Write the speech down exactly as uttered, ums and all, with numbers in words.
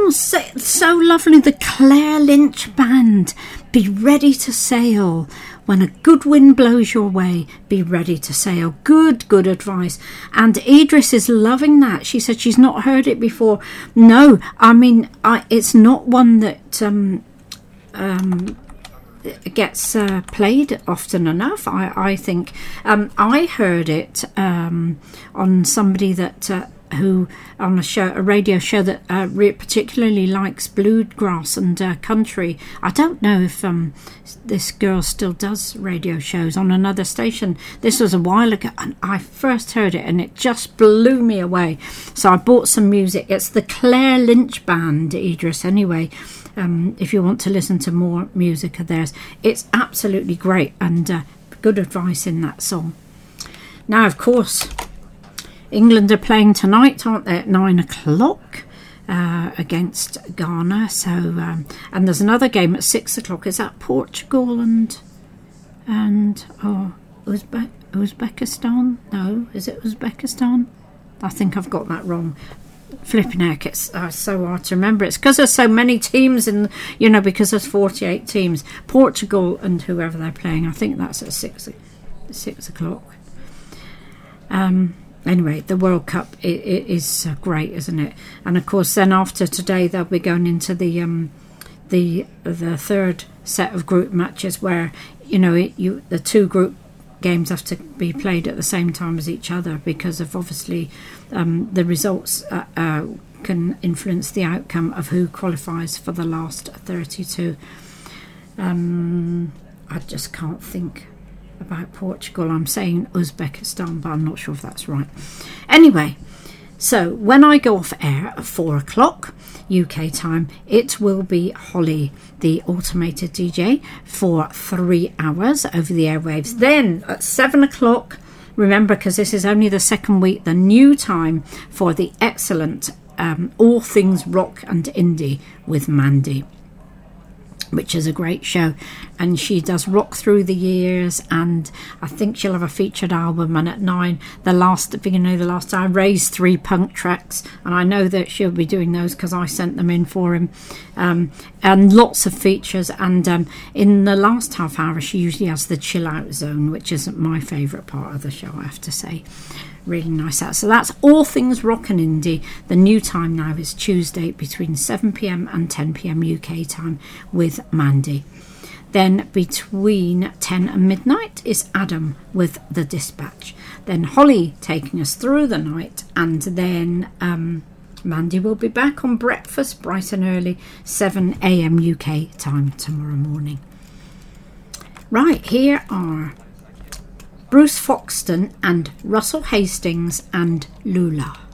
Oh, so, so lovely. The Claire Lynch Band. Be ready to sail. When a good wind blows your way, be ready to sail. Good, good advice. And Idris is loving that. She said she's not heard it before. No, I mean, I, it's not one that um, um, gets uh, played often enough, I, I think. Um, I heard it um, on somebody that... Uh, who on a show, a radio show that uh, re- particularly likes bluegrass and uh, country. I don't know if um, this girl still does radio shows on another station. This was a while ago, and I first heard it, and it just blew me away. So I bought some music. It's the Claire Lynch Band, Idris. Anyway, um, if you want to listen to more music of theirs, it's absolutely great, and uh, good advice in that song. Now, of course, England are playing tonight, aren't they, at nine o'clock uh, against Ghana. So, um, and there's another game at six o'clock. Is that Portugal and and oh Uzbe- Uzbekistan? No, is it Uzbekistan? I think I've got that wrong. Flipping heck, it's uh, so hard to remember. It's because there's so many teams in, you know, because there's forty-eight teams. Portugal and whoever they're playing. I think that's at six six o'clock. Um. Anyway, the World Cup it, it is great, isn't it? And of course, then after today, they'll be going into the um, the the third set of group matches, where you know it, you the two group games have to be played at the same time as each other because of obviously um, the results uh, uh, can influence the outcome of who qualifies for the last thirty-two. Um, I just can't think about Portugal. I'm saying Uzbekistan, but I'm not sure if that's right. Anyway, so when I go off air at four o'clock U K time, it will be Holly, the automated D J, for three hours over the airwaves. Then at seven o'clock, remember, because this is only the second week, the new time for the excellent um, All Things Rock and Indie with Mandy, which is a great show, and she does rock through the years, and I think she'll have a featured album. And at nine, the last, you know, the last I raised three punk tracks, and I know that she'll be doing those because I sent them in for him, um, and lots of features. And um, in the last half hour, she usually has the chill out zone, which isn't my favourite part of the show, I have to say. Really nice out. So that's All Things Rock and Indie. The new time now is Tuesday between seven p.m. and ten p.m. U K time with Mandy. Then between ten and midnight is Adam with The Dispatch. Then Holly taking us through the night, and then um, Mandy will be back on breakfast bright and early, seven a.m. U K time tomorrow morning. Right, here are Bruce Foxton and Russell Hastings and Lula.